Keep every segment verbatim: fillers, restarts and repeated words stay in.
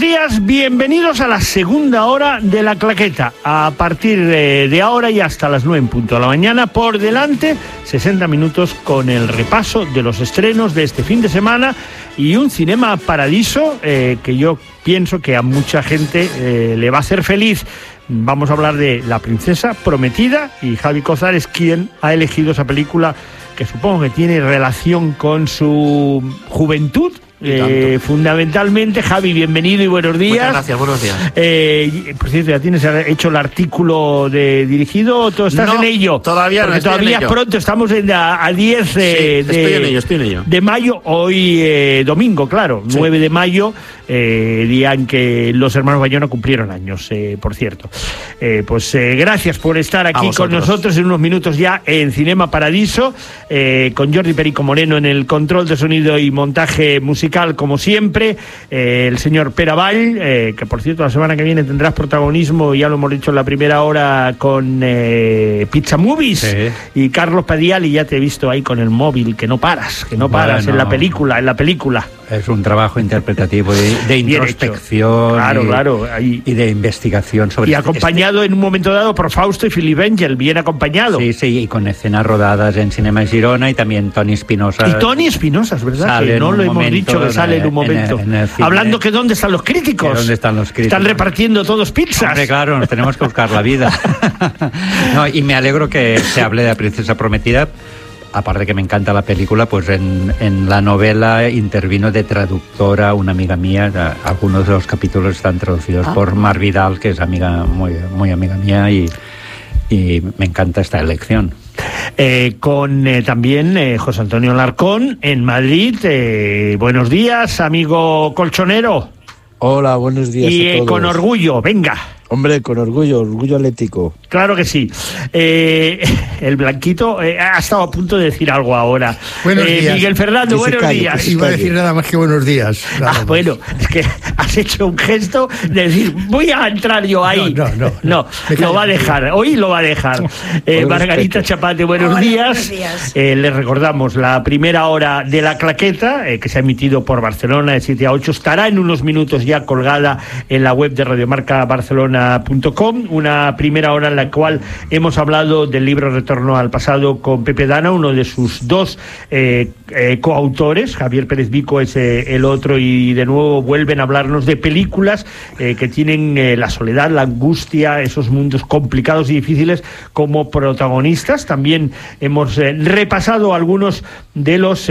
días, bienvenidos a la segunda hora de La Claqueta. A partir de, de ahora y hasta las nueve en punto de la mañana, por delante, sesenta minutos con el repaso de los estrenos de este fin de semana y un Cinema Paradiso eh, que yo pienso que a mucha gente eh, le va a hacer feliz. Vamos a hablar de La Princesa Prometida y Javi Cozar es quien ha elegido esa película que supongo que tiene relación con su juventud. Eh, fundamentalmente, Javi, bienvenido y buenos días. Muchas gracias, buenos días. Eh, por cierto, ¿ya tienes hecho el artículo de dirigido o tú estás no, en ello? Todavía Porque no. Estoy todavía en ello. Pronto, estamos en a, a diez eh, sí, de, estoy en ello, estoy en ello. de mayo, hoy eh, domingo, claro, sí. nueve de mayo, eh, día en que los hermanos Bayona cumplieron años, eh, por cierto. Eh, pues eh, gracias por estar aquí con nosotros en unos minutos ya en Cinema Paradiso, eh, con Jordi Perico Moreno en el control de sonido y montaje musical, como siempre. Eh, el señor Pere Vall, eh, que por cierto la semana que viene tendrás protagonismo, ya lo hemos dicho en la primera hora, con eh, Pizza Movies, sí. Y Carlos Padial, y ya te he visto ahí con el móvil, que no paras, que no paras bueno, en la película, en la película. Es un trabajo interpretativo de, de introspección, claro, y, claro, ahí, y de investigación sobre y acompañado este... en un momento dado por Fausto y Philip Angel, bien acompañado. Sí, sí, y con escenas rodadas en Cinema Girona y también Toni Espinosa. Y Toni Espinosa, es verdad, que no lo hemos dicho, que sale en un momento. En el, en el Hablando que dónde están los críticos. ¿Dónde están los críticos? Están repartiendo todos pizzas. Hombre, claro, nos tenemos que buscar la vida. No, y me alegro que se hable de La Princesa Prometida. Aparte que me encanta la película, pues en, en la novela intervino de traductora una amiga mía. Algunos de los capítulos están traducidos ah. por Mar Vidal, que es amiga muy, muy amiga mía, y, y me encanta esta elección. Eh, con eh, también eh, José Antonio Larcón en Madrid. Eh, buenos días, amigo colchonero. Hola, buenos días y, a todos. Y con orgullo, venga. Hombre, con orgullo, orgullo atlético. Claro que sí. Eh, el Blanquito eh, ha estado a punto de decir algo ahora. Buenos eh, días. Miguel Fernando, buenos calle, días. Iba a decir nada más que buenos días. Ah, más. Bueno, es que has hecho un gesto de decir, voy a entrar yo ahí. No, no, no. No, lo va a dejar, hoy lo va a dejar. Eh, Margarita Chapate, buenos Hola, días. buenos días. Eh, les recordamos, la primera hora de La Claqueta, eh, que se ha emitido por Barcelona de siete a ocho, estará en unos minutos ya colgada en la web de radiomarca barcelona punto com. Una primera hora en la cual hemos hablado del libro Retorno al Pasado con Pepe Dana, uno de sus dos eh, eh, coautores. Javier Pérez Vico es eh, el otro, y de nuevo vuelven a hablarnos de películas eh, que tienen eh, la soledad, la angustia, esos mundos complicados y difíciles como protagonistas. También hemos eh, repasado algunos de los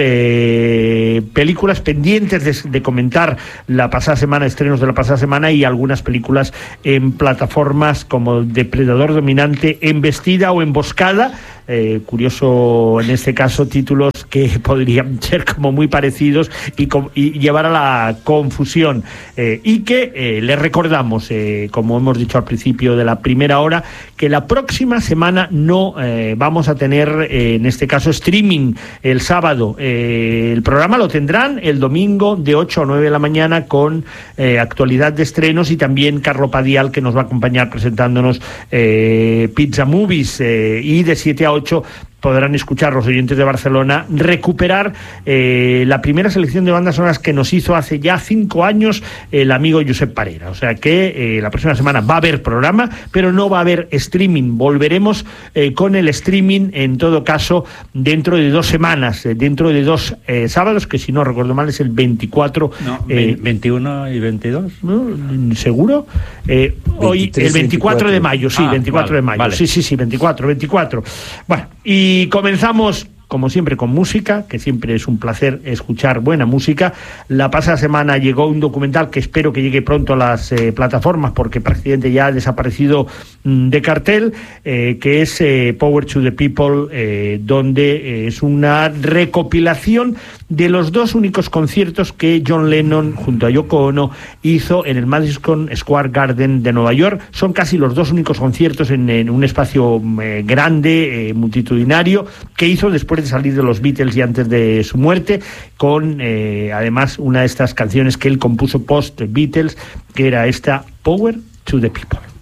eh, películas pendientes de, de comentar la pasada semana, estrenos de la pasada semana, y algunas películas en plataformas como Depredador Dominante, Embestida o Emboscada. Eh, curioso en este caso, títulos que podrían ser como muy parecidos y, y llevar a la confusión, eh, y que eh, les recordamos, eh, como hemos dicho al principio de la primera hora, que la próxima semana no eh, vamos a tener eh, en este caso streaming el sábado. Eh, el programa lo tendrán el domingo de ocho a nueve de la mañana con eh, actualidad de estrenos, y también Carlo Padial, que nos va a acompañar presentándonos eh, Pizza Movies, eh, y de siete a ocho podrán escuchar los oyentes de Barcelona recuperar eh, la primera selección de bandas sonoras que nos hizo hace ya cinco años el amigo Josep Parera. O sea que eh, la próxima semana va a haber programa, pero no va a haber streaming. Volveremos eh, con el streaming, en todo caso, dentro de dos semanas, eh, dentro de dos eh, sábados, que si no recuerdo mal es el veinticuatro. No, eh, veintiuno y veintidós. ¿No? ¿Seguro? Eh, hoy, el veinticuatro de mayo, sí, ah, veinticuatro vale, de mayo. Vale. Sí, sí, sí, veinticuatro, veinticuatro. Bueno, y Y comenzamos, como siempre, con música, que siempre es un placer escuchar buena música. La pasada semana llegó un documental que espero que llegue pronto a las eh, plataformas, porque prácticamente ya ha desaparecido mm, de cartel, eh, que es eh, Power to the People, eh, donde eh, es una recopilación de los dos únicos conciertos que John Lennon junto a Yoko Ono hizo en el Madison Square Garden de Nueva York. Son casi los dos únicos conciertos en, en un espacio eh, grande, eh, multitudinario, que hizo después de salir de los Beatles y antes de su muerte, con eh, además una de estas canciones que él compuso post-Beatles, que era esta, Power to the People.